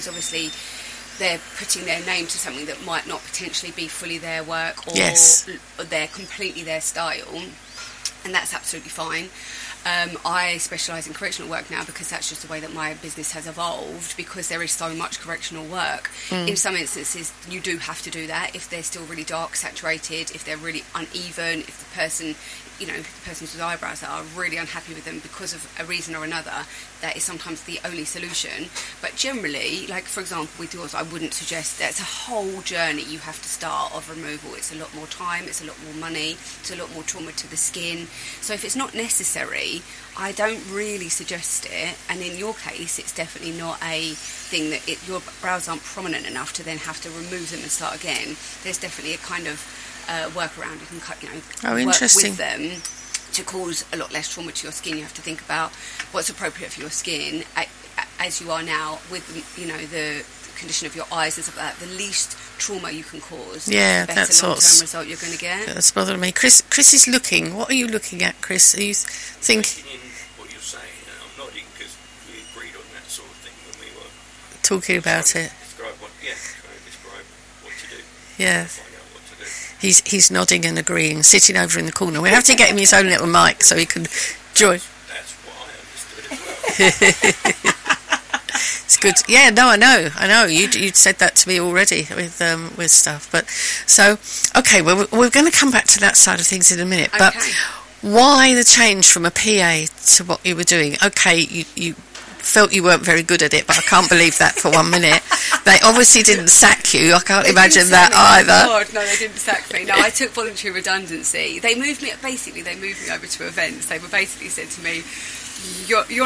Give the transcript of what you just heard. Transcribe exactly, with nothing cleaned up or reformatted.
because obviously they're putting their name to something that might not potentially be fully their work, or yes. they're completely their style, and that's absolutely fine. Um, I specialise in correctional work now because that's just the way that my business has evolved, because there is so much correctional work. Mm. In some instances, you do have to do that if they're still really dark, saturated, if they're really uneven, if the person, you know, the person whose eyebrows are really unhappy with them because of a reason or another. That is sometimes the only solution. But generally, like for example with yours, I wouldn't suggest that. It's a whole journey you have to start of removal. It's a lot more time, it's a lot more money, it's a lot more trauma to the skin. So if it's not necessary, I don't really suggest it. And in your case, it's definitely not a thing that it, your brows aren't prominent enough to then have to remove them and start again. There's definitely a kind of uh, workaround. You can cut, you know, oh, work interesting. with them to cause a lot less trauma to your skin. You have to think about what's appropriate for your skin as you are now with, you know, the condition of your eyes and stuff like that. The least trauma you can cause, yeah, the better that's long-term result you're going to get. That's bothering me. Chris, Chris is looking. What are you looking at, Chris? Are you thinking? In what you're saying, and I'm nodding because we agreed on that sort of thing when we were talking about it. Describe what, yeah, trying to describe what to do. Yeah. Find out what to do. He's he's nodding and agreeing, sitting over in the corner. We have to get him his own little mic so he can join. That's what I understood as well. It's good. Yeah, no, I know, I know. You you'd said that to me already with um, with stuff. But so okay, well we're going to come back to that side of things in a minute. Okay. But why the change from a P A to what you were doing? Okay, you you felt you weren't very good at it, but I can't believe that for one minute. They obviously didn't sack you. I can't they imagine that either. Oh, God, no, they didn't sack me. No, I took voluntary redundancy. They moved me. Basically, they moved me over to events. They were basically said to me, "You're." you're